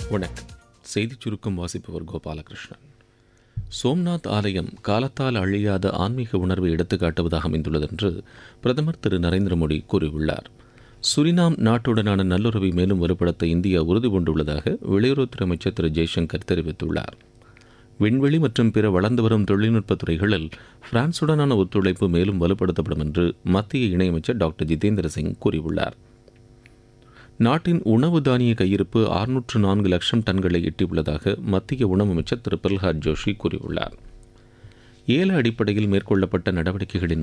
வணக்கம். செய்திச் சுருக்கம் வாசிப்பவர் கோபாலகிருஷ்ணன். சோம்நாத் ஆலயம் காலத்தால் அழியாத ஆன்மீக உணர்வை எடுத்துக்காட்டுவதாக அமைந்துள்ளது என்று பிரதமர் திரு நரேந்திர மோடி கூறியுள்ளார். சுரினாம் நாட்டுடனான நல்லுறவை மேலும் வலுப்படுத்த இந்தியா உறுதி பூண்டுள்ளதாக வெளியுறவுத்துறை அமைச்சர் திரு ஜெய்சங்கர் தெரிவித்துள்ளார். விண்வெளி மற்றும் பிற வளர்ந்து வரும் தொழில்நுட்ப துறைகளில் பிரான்சுடனான ஒத்துழைப்பு மேலும் வலுப்படுத்தப்படும் என்று மத்திய இணையமைச்சர் டாக்டர் ஜிதேந்திர சிங் கூறியுள்ளார். நாட்டின் உணவு தானிய கையிருப்பு 604 லட்சம் டன்களை எட்டியுள்ளதாக மத்திய உணவு அமைச்சர் திரு பிரல்ஹாத் ஜோஷி கூறியுள்ளார். ஏல அடிப்படையில் மேற்கொள்ளப்பட்ட நடவடிக்கைகளின்